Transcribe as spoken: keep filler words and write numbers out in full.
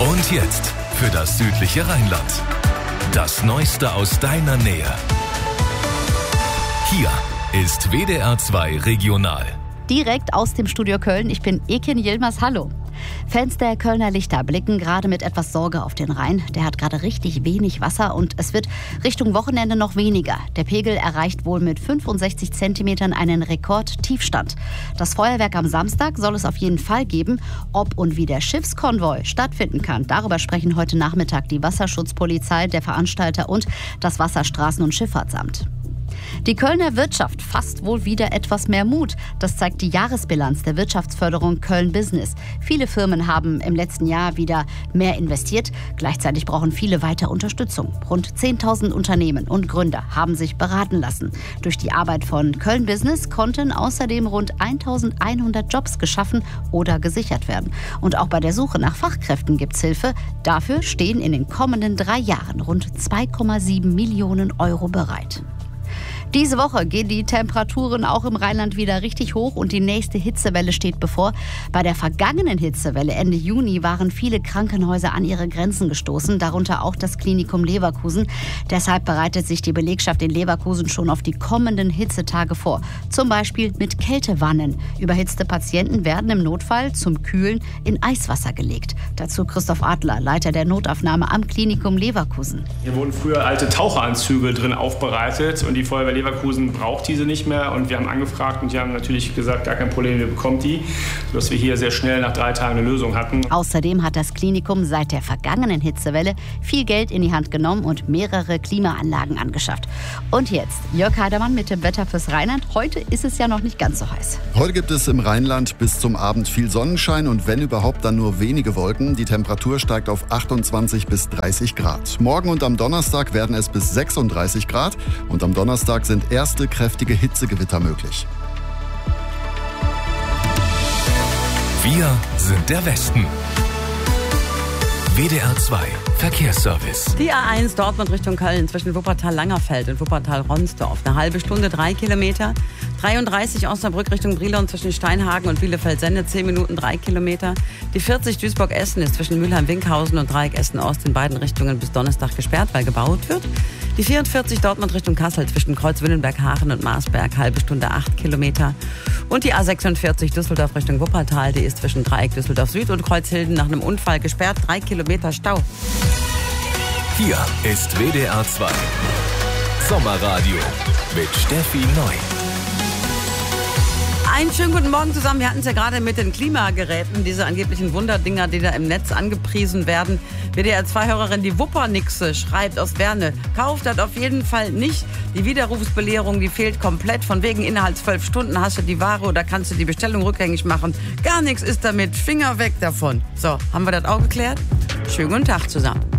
Und jetzt für das südliche Rheinland. Das Neueste aus deiner Nähe. Hier ist W D R zwei Regional. Direkt aus dem Studio Köln. Ich bin Ekin Yilmaz. Hallo. Fans der Kölner Lichter blicken gerade mit etwas Sorge auf den Rhein. Der hat gerade richtig wenig Wasser und es wird Richtung Wochenende noch weniger. Der Pegel erreicht wohl mit fünfundsechzig Zentimetern einen Rekordtiefstand. Das Feuerwerk am Samstag soll es auf jeden Fall geben. Ob und wie der Schiffskonvoi stattfinden kann, darüber sprechen heute Nachmittag die Wasserschutzpolizei, der Veranstalter und das Wasserstraßen- und Schifffahrtsamt. Die Kölner Wirtschaft fasst wohl wieder etwas mehr Mut. Das zeigt die Jahresbilanz der Wirtschaftsförderung Köln Business. Viele Firmen haben im letzten Jahr wieder mehr investiert. Gleichzeitig brauchen viele weiter Unterstützung. Rund zehntausend Unternehmen und Gründer haben sich beraten lassen. Durch die Arbeit von Köln Business konnten außerdem rund eintausendeinhundert Jobs geschaffen oder gesichert werden. Und auch bei der Suche nach Fachkräften gibt es Hilfe. Dafür stehen in den kommenden drei Jahren rund zwei Komma sieben Millionen Euro bereit. Diese Woche gehen die Temperaturen auch im Rheinland wieder richtig hoch und die nächste Hitzewelle steht bevor. Bei der vergangenen Hitzewelle Ende Juni waren viele Krankenhäuser an ihre Grenzen gestoßen, darunter auch das Klinikum Leverkusen. Deshalb bereitet sich die Belegschaft in Leverkusen schon auf die kommenden Hitzetage vor. Zum Beispiel mit Kältewannen. Überhitzte Patienten werden im Notfall zum Kühlen in Eiswasser gelegt. Dazu Christoph Adler, Leiter der Notaufnahme am Klinikum Leverkusen. Hier wurden früher alte Taucheranzüge drin aufbereitet und die Feuerwehr Leverkusen braucht diese nicht mehr und wir haben angefragt und die haben natürlich gesagt, gar kein Problem, wir bekommen die, sodass wir hier sehr schnell nach drei Tagen eine Lösung hatten. Außerdem hat das Klinikum seit der vergangenen Hitzewelle viel Geld in die Hand genommen und mehrere Klimaanlagen angeschafft. Und jetzt Jörg Heidermann mit dem Wetter fürs Rheinland. Heute ist es ja noch nicht ganz so heiß. Heute gibt es im Rheinland bis zum Abend viel Sonnenschein und wenn überhaupt dann nur wenige Wolken. Die Temperatur steigt auf achtundzwanzig bis dreißig Grad. Morgen und am Donnerstag werden es bis sechsunddreißig Grad und am Donnerstag sind erste kräftige Hitzegewitter möglich. Wir sind der Westen. W D R zwei Verkehrsservice. Die A eins Dortmund Richtung Köln zwischen Wuppertal-Langerfeld und Wuppertal-Ronsdorf. Eine halbe Stunde, drei Kilometer. dreiunddreißig Osnabrück Richtung Brilon zwischen Steinhagen und Bielefeld-Sende, zehn Minuten, drei Kilometer. Die vierzig Duisburg-Essen ist zwischen Mülheim-Winkhausen und Dreieck Essen-Ost in beiden Richtungen bis Donnerstag gesperrt, weil gebaut wird. Die vierundvierzig Dortmund Richtung Kassel zwischen Kreuzwillenberg-Hachen und Marsberg, halbe Stunde, acht Kilometer. Und die A sechsundvierzig Düsseldorf Richtung Wuppertal, die ist zwischen Dreieck Düsseldorf Süd und Kreuzhilden nach einem Unfall gesperrt, drei Kilometer Stau. Hier ist W D R zwei Sommerradio mit Steffi Neu. Einen schönen guten Morgen zusammen. Wir hatten es ja gerade mit den Klimageräten, diese angeblichen Wunderdinger, die da im Netz angepriesen werden. W D R zwei Hörerin, die Wuppernixe, schreibt aus Werne, kauft das auf jeden Fall nicht. Die Widerrufsbelehrung, die fehlt komplett. Von wegen innerhalb zwölf Stunden hast du die Ware oder kannst du die Bestellung rückgängig machen. Gar nichts ist damit. Finger weg davon. So, haben wir das auch geklärt? Schönen guten Tag zusammen.